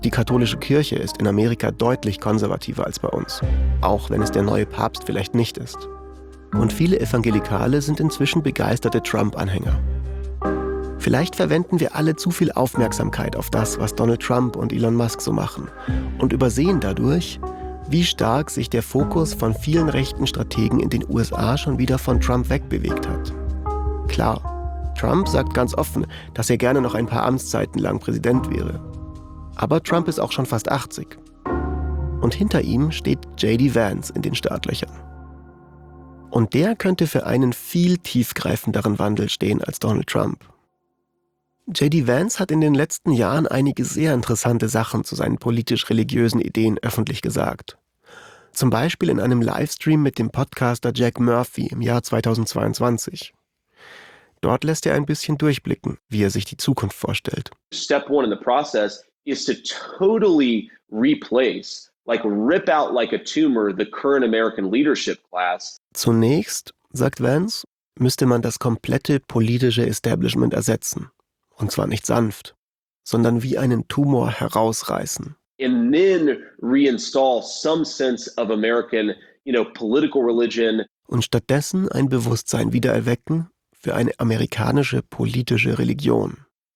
Die katholische Kirche ist in Amerika deutlich konservativer als bei uns, auch wenn es der neue Papst vielleicht nicht ist. Und viele Evangelikale sind inzwischen begeisterte Trump-Anhänger. Vielleicht verwenden wir alle zu viel Aufmerksamkeit auf das, was Donald Trump und Elon Musk so machen und übersehen dadurch, wie stark sich der Fokus von vielen rechten Strategen in den USA schon wieder von Trump wegbewegt hat. Klar, Trump sagt ganz offen, dass er gerne noch ein paar Amtszeiten lang Präsident wäre. Aber Trump ist auch schon fast 80. Und hinter ihm steht J.D. Vance in den Startlöchern. Und der könnte für einen viel tiefgreifenderen Wandel stehen als Donald Trump. J.D. Vance hat in den letzten Jahren einige sehr interessante Sachen zu seinen politisch-religiösen Ideen öffentlich gesagt. Zum Beispiel in einem Livestream mit dem Podcaster Jack Murphy im Jahr 2022. Dort lässt er ein bisschen durchblicken, wie er sich die Zukunft vorstellt. Step one in the process is to totally replace, like rip out like a tumor, the current American leadership class. Zunächst, sagt Vance, müsste man das komplette politische Establishment ersetzen. Und zwar nicht sanft, sondern wie einen Tumor herausreißen. And then reinstall some sense of American, political religion. Und stattdessen ein Bewusstsein wiedererwecken für eine amerikanische politische Religion.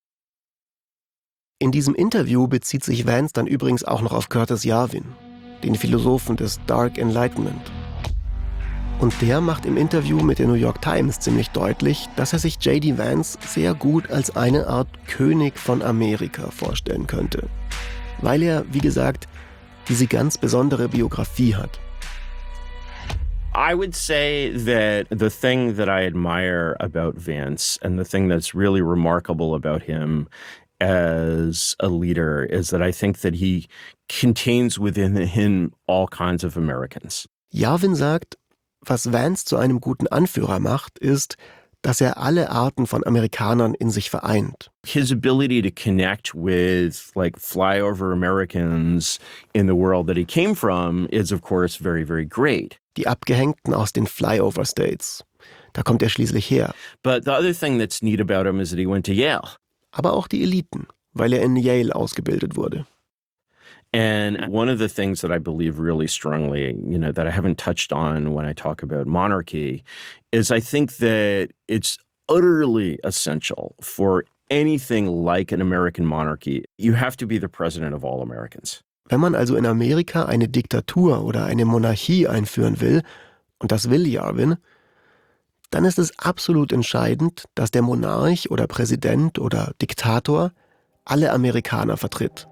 In diesem Interview bezieht sich Vance dann übrigens auch noch auf Curtis Yarvin, den Philosophen des Dark Enlightenment. Und der macht im Interview mit der New York Times ziemlich deutlich, dass er sich J.D. Vance sehr gut als eine Art König von Amerika vorstellen könnte. Weil er, wie gesagt, diese ganz besondere Biografie hat. I would say that the thing that I admire about Vance and the thing that's really remarkable about him as a leader is that I think that he contains within him all kinds of Americans. Yarvin sagt, was Vance zu einem guten Anführer macht, ist, dass er alle Arten von Amerikanern in sich vereint. His ability to connect with flyover Americans in the world that he came from is of course very, very great. Die Abgehängten aus den Flyover States. Da kommt er schließlich her. But the other thing that's neat about him is that he went to Yale. Aber auch die Eliten, weil er in Yale ausgebildet wurde. And one of the things that I believe really strongly, that I haven't touched on when I talk about monarchy, is I think that it's utterly essential for anything like an American monarchy. You have to be the president of all Americans. Wenn man also in Amerika eine Diktatur oder eine Monarchie einführen will, und das will Yarvin, dann ist es absolut entscheidend, dass der Monarch oder Präsident oder Diktator alle Amerikaner vertritt.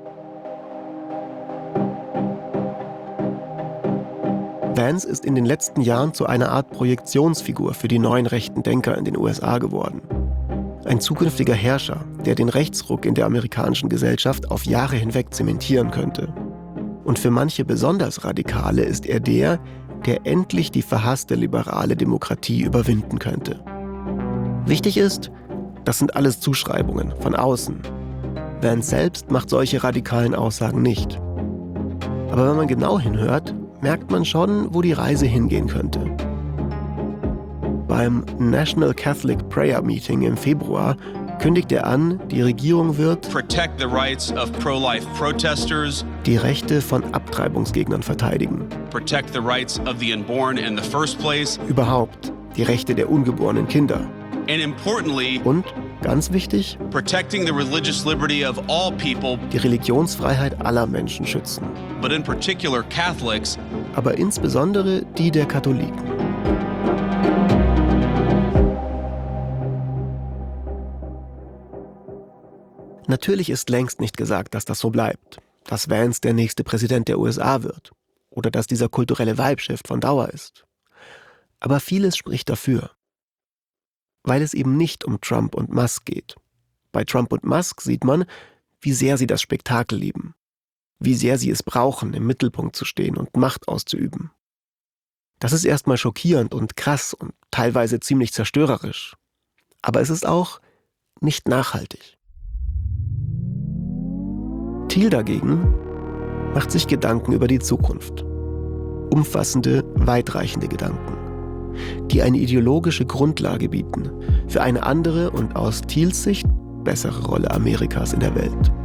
Vance ist in den letzten Jahren zu einer Art Projektionsfigur für die neuen rechten Denker in den USA geworden. Ein zukünftiger Herrscher, der den Rechtsruck in der amerikanischen Gesellschaft auf Jahre hinweg zementieren könnte. Und für manche besonders Radikale ist er der endlich die verhasste liberale Demokratie überwinden könnte. Wichtig ist, das sind alles Zuschreibungen von außen. Vance selbst macht solche radikalen Aussagen nicht. Aber wenn man genau hinhört, merkt man schon, wo die Reise hingehen könnte. Beim National Catholic Prayer Meeting im Februar kündigt er an, die Regierung wird protect the rights of pro-life protesters, die Rechte von Abtreibungsgegnern verteidigen, protect the rights of the unborn in the first place, überhaupt die Rechte der ungeborenen Kinder and importantly, und, ganz wichtig, protecting the religious liberty of all people, die Religionsfreiheit aller Menschen schützen, but in particular Catholics, aber insbesondere die der Katholiken. Natürlich ist längst nicht gesagt, dass das so bleibt, dass Vance der nächste Präsident der USA wird oder dass dieser kulturelle Vibe-Shift von Dauer ist. Aber vieles spricht dafür, weil es eben nicht um Trump und Musk geht. Bei Trump und Musk sieht man, wie sehr sie das Spektakel lieben, wie sehr sie es brauchen, im Mittelpunkt zu stehen und Macht auszuüben. Das ist erstmal schockierend und krass und teilweise ziemlich zerstörerisch. Aber es ist auch nicht nachhaltig. Thiel dagegen macht sich Gedanken über die Zukunft. Umfassende, weitreichende Gedanken, die eine ideologische Grundlage bieten für eine andere und aus Thiels Sicht bessere Rolle Amerikas in der Welt.